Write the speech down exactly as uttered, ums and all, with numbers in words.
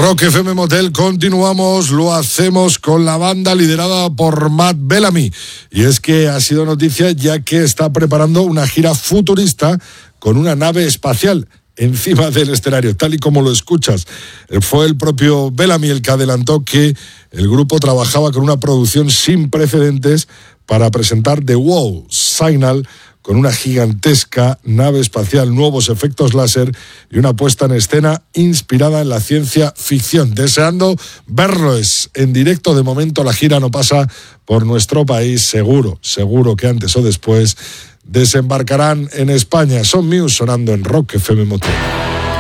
Rock F M Motel, continuamos, lo hacemos con la banda liderada por Matt Bellamy. Y es que ha sido noticia ya que está preparando una gira futurista con una nave espacial encima del escenario, tal y como lo escuchas. Fue el propio Bellamy el que adelantó que el grupo trabajaba con una producción sin precedentes para presentar The Wow Signal, con una gigantesca nave espacial, nuevos efectos láser y una puesta en escena inspirada en la ciencia ficción. Deseando verlos en directo. De momento la gira no pasa por nuestro país. Seguro, seguro que antes o después desembarcarán en España. Son Muse sonando en Rock F M Motel.